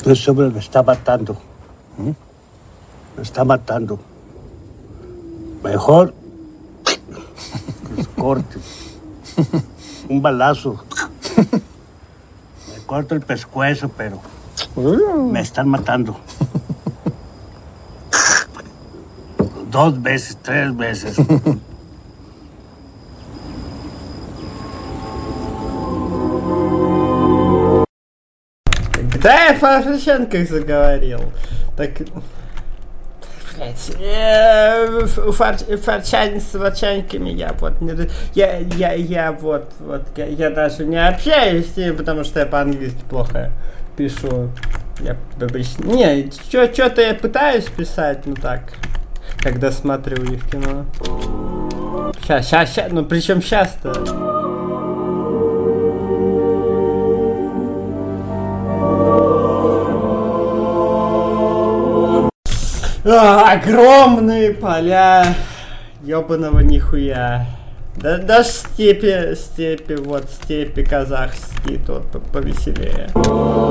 Ese hombre me está matando. Me está matando. Mejor que se corte. Un balazo. Me corto el pescuezo, pero me están matando. 2 veces, 3 veces. Да, я о Форчанках заговорил. Так, блять, с форчанками я вот не, я даже не общаюсь с ними, потому что я по-английски плохо пишу. Я обычно, не, что-то я пытаюсь писать, ну так, когда смотрю их кино. Сейчас, ну причем сейчас-то. Огромные поля, ёбаного нихуя. Да степи, вот степи казахские тут повеселее.